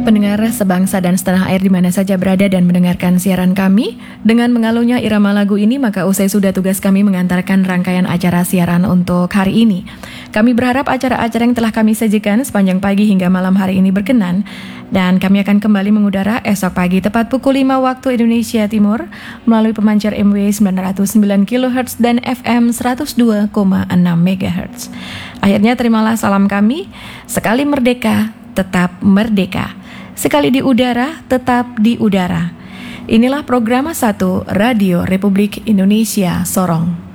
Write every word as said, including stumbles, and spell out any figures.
Pendengar sebangsa dan setanah air di mana saja berada dan mendengarkan siaran kami, dengan mengalunya irama lagu ini maka usai sudah tugas kami mengantarkan rangkaian acara siaran untuk hari ini. Kami berharap acara-acara yang telah kami sajikan sepanjang pagi hingga malam hari ini berkenan, dan kami akan kembali mengudara esok pagi tepat pukul lima waktu Indonesia Timur melalui pemancar M W sembilan ratus sembilan kilohertz dan F M seratus dua koma enam megahertz. Akhirnya terimalah salam kami, sekali merdeka tetap merdeka. Sekali di udara, tetap di udara. Inilah program satu Radio Republik Indonesia Sorong.